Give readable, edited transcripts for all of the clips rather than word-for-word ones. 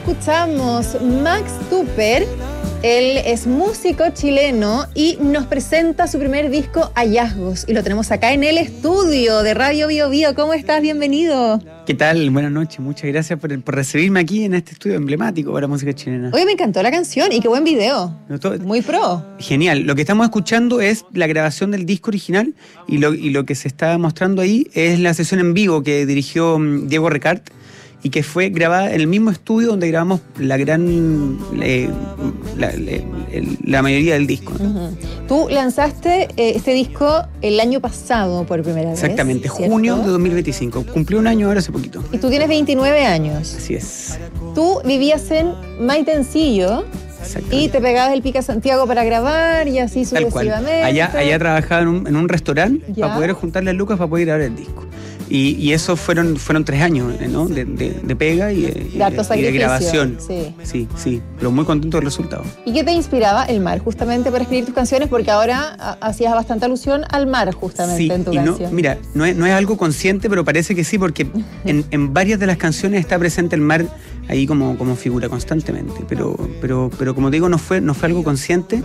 escuchamos Max Tupper. Él es músico chileno y nos presenta su primer disco, Hallazgos. Y lo tenemos acá en el estudio de Radio Bio Bio. ¿Cómo estás? Bienvenido. ¿Qué tal? Buenas noches. Muchas gracias por recibirme aquí en este estudio emblemático para música chilena. Oye, me encantó la canción y qué buen video. Muy pro. Genial. Lo que estamos escuchando es la grabación del disco original y lo que se está mostrando ahí es la sesión en vivo que dirigió Diego Recart y que fue grabada en el mismo estudio donde grabamos la mayoría del disco. Uh-huh. Tú lanzaste este disco el año pasado por primera vez. Exactamente, junio de 2025. Cumplió un año ahora hace poquito. Y tú tienes 29 años. Así es. Tú vivías en Maitencillo y te pegabas el pique a Santiago para grabar y así sucesivamente. Allá trabajaba en un restaurante para poder juntarle a lucas para poder grabar el disco. Y eso fueron 3 años, ¿no? de pega y de grabación. Sí, pero muy contento del resultado. ¿Y qué te inspiraba el mar justamente para escribir tus canciones? Porque ahora hacías bastante alusión al mar justamente en tu canción. Mira, no es algo consciente, pero parece que sí, porque en varias de las canciones está presente el mar ahí como figura constantemente. Pero como te digo, no fue algo consciente.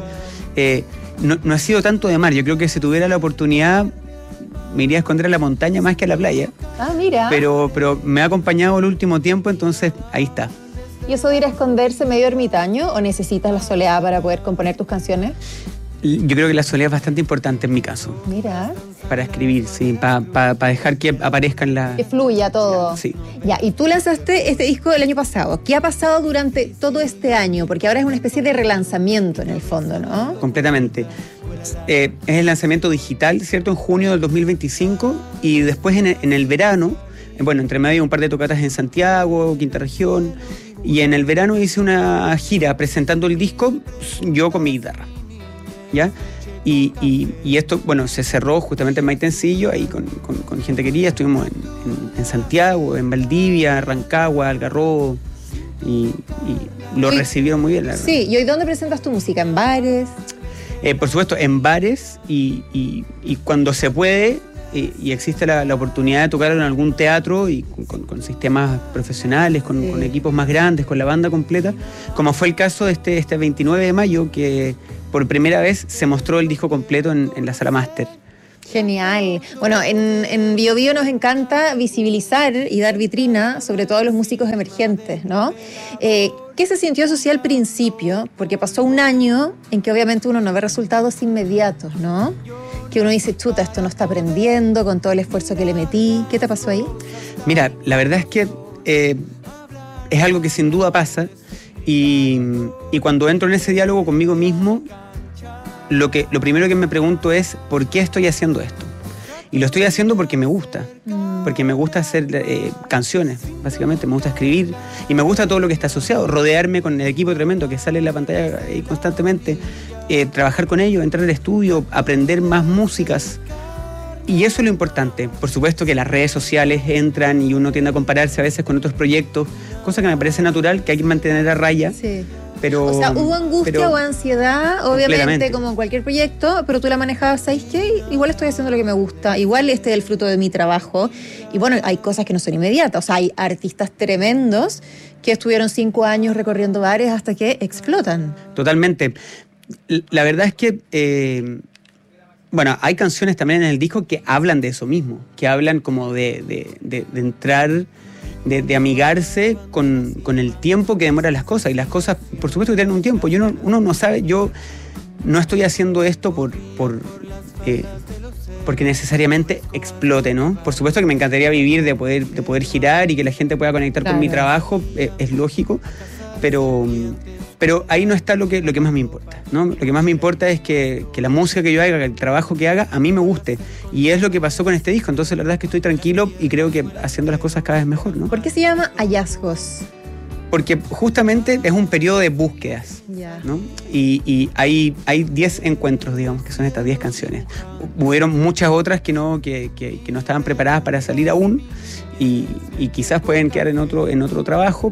No ha sido tanto de mar. Yo creo que si tuviera la oportunidad me iría a esconder a la montaña más que a la playa. Ah, mira. Pero me ha acompañado el último tiempo, entonces ahí está. ¿Y eso de ir a esconderse medio ermitaño o necesitas la soledad para poder componer tus canciones? Yo creo que la soledad es bastante importante en mi caso. Mira. Para escribir, sí, para dejar que aparezcan que fluya todo. Sí. Ya, y tú lanzaste este disco el año pasado. ¿Qué ha pasado durante todo este año? Porque ahora es una especie de relanzamiento en el fondo, ¿no? Completamente. Es el lanzamiento digital, ¿cierto? En junio del 2025 y después en el verano, entre medio un par de tocatas en Santiago, Quinta Región, y en el verano hice una gira presentando el disco yo con mi guitarra, ¿ya? Y esto, se cerró justamente en Maitencillo, ahí con gente querida, estuvimos en Santiago, en Valdivia, Rancagua, Algarrobo, y lo recibieron muy bien, la verdad. Sí, ¿y hoy dónde presentas tu música? ¿En bares? Por supuesto, en bares y cuando se puede y existe la oportunidad de tocar en algún teatro y con sistemas profesionales, con equipos más grandes, con la banda completa, como fue el caso de este 29 de mayo, que por primera vez se mostró el disco completo en la sala máster. Genial. Bueno, en Bio Bio nos encanta visibilizar y dar vitrina sobre todo a los músicos emergentes, ¿no? ¿Qué se sintió eso sí al principio? Porque pasó un año en que obviamente uno no ve resultados inmediatos, ¿no? Que uno dice, chuta, esto no está aprendiendo con todo el esfuerzo que le metí. ¿Qué te pasó ahí? Mira, la verdad es que es algo que sin duda pasa y cuando entro en ese diálogo conmigo mismo, lo primero que me pregunto es ¿por qué estoy haciendo esto? Y lo estoy haciendo porque me gusta. Porque me gusta hacer canciones, básicamente. Me gusta escribir y me gusta todo lo que está asociado. Rodearme con el equipo tremendo que sale en la pantalla constantemente. Trabajar con ellos, entrar al estudio, aprender más músicas. Y eso es lo importante. Por supuesto que las redes sociales entran y uno tiende a compararse a veces con otros proyectos. Cosa que me parece natural, que hay que mantener a raya. Sí. Pero, o sea, hubo angustia o ansiedad, obviamente, como en cualquier proyecto, pero tú la manejabas, ¿sabes qué? Igual estoy haciendo lo que me gusta, igual este es el fruto de mi trabajo. Y bueno, hay cosas que no son inmediatas, o sea, hay artistas tremendos que estuvieron 5 años recorriendo bares hasta que explotan. Totalmente. La verdad es que, hay canciones también en el disco que hablan de eso mismo, que hablan como de entrar... De amigarse con el tiempo que demoran las cosas. Y las cosas, por supuesto, que tienen un tiempo. Uno no sabe, yo no estoy haciendo esto porque necesariamente explote, ¿no? Por supuesto que me encantaría vivir de poder girar y que la gente pueda conectar con mi trabajo, es lógico, pero ahí no está lo que más me importa, ¿no? Lo que más me importa es que la música que yo haga, el trabajo que haga, a mí me guste. Y es lo que pasó con este disco. Entonces la verdad es que estoy tranquilo y creo que haciendo las cosas cada vez mejor, ¿no? ¿Por qué se llama Hallazgos? Porque justamente es un periodo de búsquedas, ¿no? Y hay 10 encuentros, digamos, que son estas 10 canciones. Hubieron muchas otras que no estaban preparadas para salir aún y quizás pueden quedar en otro trabajo,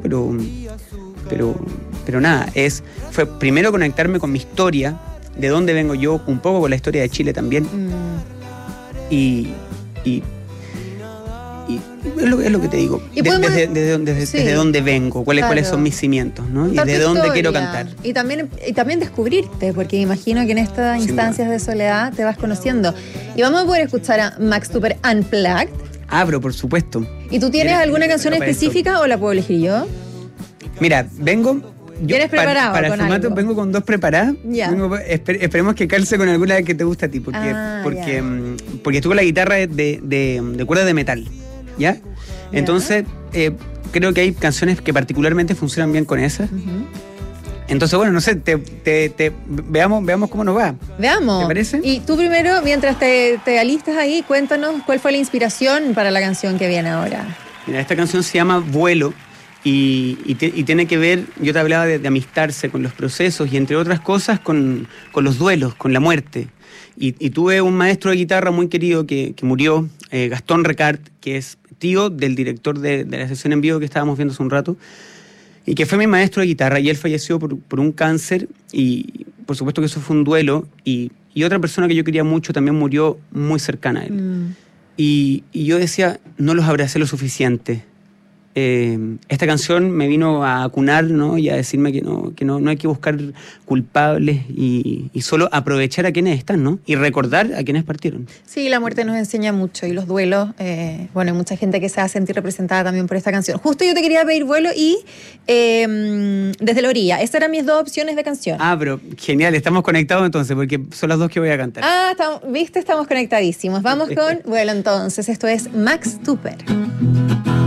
pero nada, fue primero conectarme con mi historia, de dónde vengo yo, un poco con la historia de Chile también. Y y es lo que te digo. Desde dónde vengo, cuáles son mis cimientos, ¿no? Y desde dónde quiero cantar. Y también descubrirte, porque imagino que en estas instancias de soledad te vas conociendo. Y vamos a poder escuchar a Max Tupper Unplugged. Pero por supuesto. ¿Y tú tienes alguna canción específica o la puedo elegir yo? Mira, vengo... ¿Vienes preparado para con el formato algo? Vengo con 2 preparadas. Esperemos que calce con alguna que te guste a ti, porque estuve con la guitarra de cuerdas de metal, ¿ya? Entonces, creo que hay canciones que particularmente funcionan bien con esas. Entonces, bueno, no sé, veamos cómo nos va. Veamos. ¿Te parece? Y tú primero, mientras te alistas ahí, cuéntanos cuál fue la inspiración para la canción que viene ahora. Mira, esta canción se llama Vuelo. Y tiene que ver, yo te hablaba de amistarse con los procesos y entre otras cosas con los duelos, con la muerte. Y tuve un maestro de guitarra muy querido que murió, Gastón Recart, que es tío del director de la sesión en vivo que estábamos viendo hace un rato, y que fue mi maestro de guitarra, y él falleció por un cáncer, y por supuesto que eso fue un duelo, y otra persona que yo quería mucho también murió muy cercana a él. Y yo decía, no los abracé lo suficiente. Esta canción me vino a acunar, ¿no? Y a decirme que no hay que buscar culpables y solo aprovechar a quienes están, ¿no? Y recordar a quienes partieron. Sí, la muerte nos enseña mucho y los duelos, bueno, hay mucha gente que se va a sentir representada también por esta canción. Justo yo te quería pedir Vuelo y Desde la orilla. Esas eran mis 2 opciones de canción. Pero genial, estamos conectados entonces, porque son las 2 que voy a cantar. ¿Viste? Estamos conectadísimos. Vamos con Vuelo entonces. Esto es Max Tupper.